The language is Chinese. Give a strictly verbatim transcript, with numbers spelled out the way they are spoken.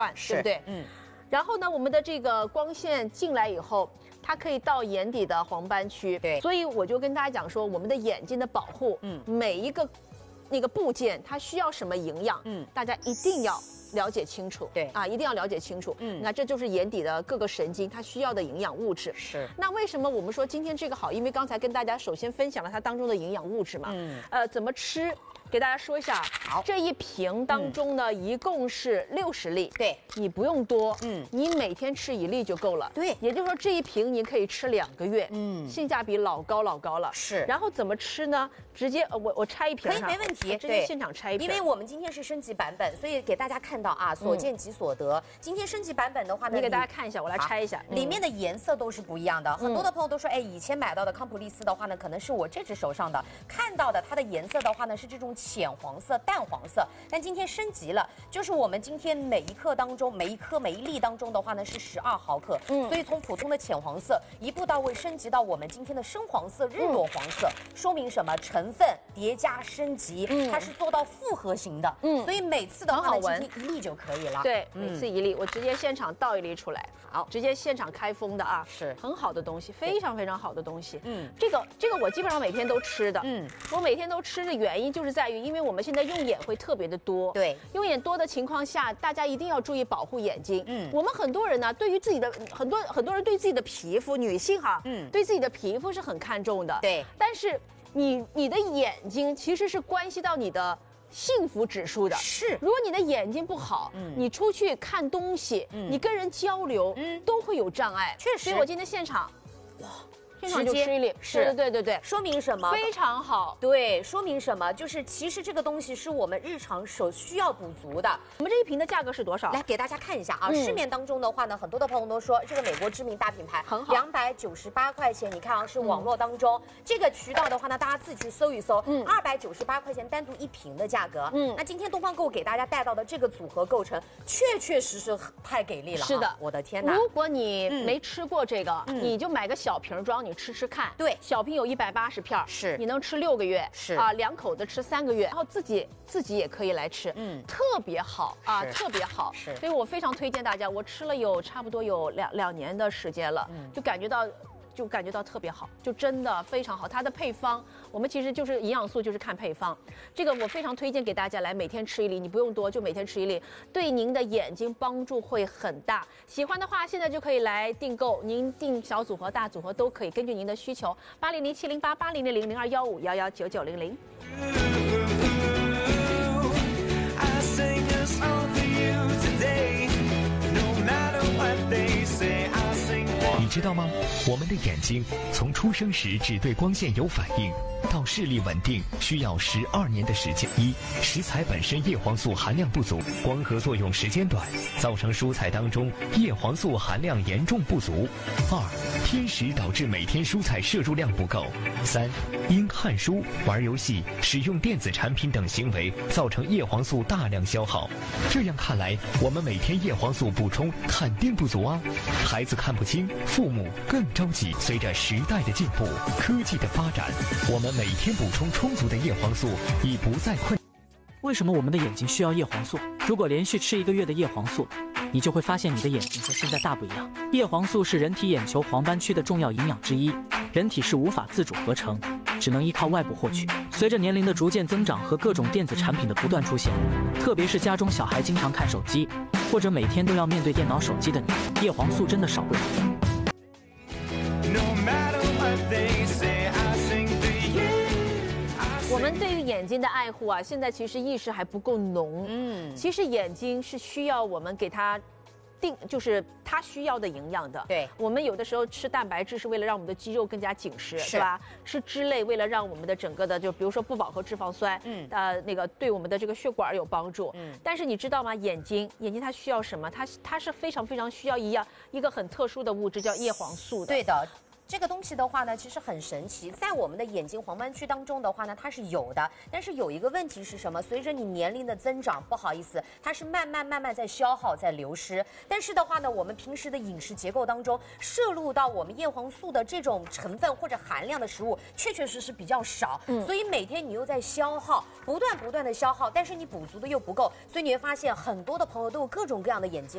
对不对？嗯。然后呢，我们的这个光线进来以后，它可以到眼底的黄斑区。 对。 所以我就跟大家讲说，我们的眼睛的保护，嗯，每一个那个部件它需要什么营养，嗯，大家一定要了解清楚。 对。 啊，一定要了解清楚。嗯。那这就是眼底的各个神经它需要的营养物质。 是。 那为什么我们说今天这个好？因为刚才跟大家首先分享了它当中的营养物质嘛。嗯。呃，怎么吃？给大家说一下， 好， 这一瓶当中呢，嗯、一共是六十粒， 对， 你不用多，嗯，你每天吃一粒就够了， 对， 也就是说这一瓶你可以吃两个月，嗯，性价比老高老高了， 是。 然后怎么吃呢？直接呃我我拆一瓶， 可以没问题， 直接现场拆一瓶， 因为我们今天是升级版本，所以给大家看到啊，所见即所得。嗯、今天升级版本的话呢， 你给大家看一下，我来拆一下， 嗯、里面的颜色都是不一样的。很多的朋友都说，哎，以前买到的康普利斯的话呢，可能是我这只手上的看到的，它的颜色的话呢是这种浅黄色。淡黄色，但今天升级了，就是我们今天每一克当中，每一颗每一粒当中的话呢是十二毫克，嗯，所以从普通的浅黄色一步到位升级到我们今天的深黄色、日落黄色，嗯、说明什么？成分叠加升级，嗯、它是做到复合型的，嗯，所以每次的话呢，今天一粒就可以了， 对，每次一粒，我直接现场倒一粒出来， 好， 直接现场开封的啊， 是很好的东西，非常非常好的东西，嗯，这个这个我基本上每天都吃的，嗯，我每天都吃的原因就是在于，因为我们现在用眼会特别的多， 对， 用眼多的情况下，大家一定要注意保护眼睛。嗯，我们很多人呢，对于自己的很多很多人对自己的皮肤，女性哈，嗯，对自己的皮肤是很看重的。 对， 但是你你的眼睛其实是关系到你的幸福指数的。 是， 如果你的眼睛不好，嗯，你出去看东西，嗯，你跟人交流，嗯，都会有障碍。 确实， 所以我今天现场，哇。现场就吃一粒，是，对对对对， 说明什么？ 非常好。 对，说明什么？就是其实这个东西是我们日常所需要补足的。 我们这一瓶的价格是多少？ 来给大家看一下啊，嗯、市面当中的话呢，很多的朋友都说这个美国知名大品牌很好， 两百九十八块钱。你看啊，是网络当中、嗯、这个渠道的话呢，大家自己去搜一搜，嗯，二百九十八块钱单独一瓶的价格。嗯，那今天东方购给大家带到的这个组合构成，确确实实太给力了。 是的， 我的天哪！ 如果你没吃过这个，嗯、你就买个小瓶装，你吃吃看。 对。 小瓶有一百八十片， 是你能吃六个月， 是啊，两口子吃三个月，然后自己自己也可以来吃，嗯，特别好啊，特别好， 是， 所以我非常推荐大家，我吃了有差不多有两两年的时间了，嗯，就感觉到。就感觉到特别好，就真的非常好。它的配方，我们其实就是营养素，就是看配方。这个我非常推荐给大家来每天吃一粒，你不用多，就每天吃一粒，对您的眼睛帮助会很大。喜欢的话，现在就可以来订购，您订小组合、大组合都可以，根据您的需求，八零零七零八八零零零零二幺五幺幺九九零零。 你知道吗？我们的眼睛从出生时只对光线有反应，到视力稳定需要十二年的时间。一、食材本身叶黄素含量不足，光合作用时间短，造成蔬菜当中叶黄素含量严重不足。二、偏食导致每天蔬菜摄入量不够。三、因看书、玩游戏、使用电子产品等行为，造成叶黄素大量消耗。这样看来，我们每天叶黄素补充肯定不足啊！孩子看不清，父母更着急。随着时代的进步，科技的发展，我们每天补充充足的叶黄素已不再困。 为什么我们的眼睛需要叶黄素？如果连续吃一个月的叶黄素，你就会发现你的眼睛和现在大不一样。叶黄素是人体眼球黄斑区的重要营养之一，人体是无法自主合成，只能依靠外部获取。随着年龄的逐渐增长和各种电子产品的不断出现，特别是家中小孩经常看手机，或者每天都要面对电脑、手机的你，叶黄素真的少不了。 我们对于眼睛的爱护啊，现在其实意识还不够浓。嗯，其实眼睛是需要我们给它定，就是它需要的营养的。 对， 我们有的时候吃蛋白质是为了让我们的肌肉更加紧实， 是对吧？吃脂类为了让我们的整个的，就比如说不饱和脂肪酸，嗯，呃，那个对我们的这个血管有帮助。嗯，但是你知道吗？眼睛，眼睛它需要什么？它它是非常非常需要一样一个很特殊的物质，叫叶黄素的。 对的。这个东西的话呢，其实很神奇，在我们的眼睛黄斑区当中的话呢，它是有的。但是有一个问题是什么？随着你年龄的增长，不好意思，它是慢慢慢慢在消耗，在流失。但是的话呢，我们平时的饮食结构当中摄入到我们叶黄素的这种成分或者含量的食物，确确实实比较少。嗯，所以每天你又在消耗，不断不断的消耗，但是你补足的又不够，所以你会发现很多的朋友都有各种各样的眼睛。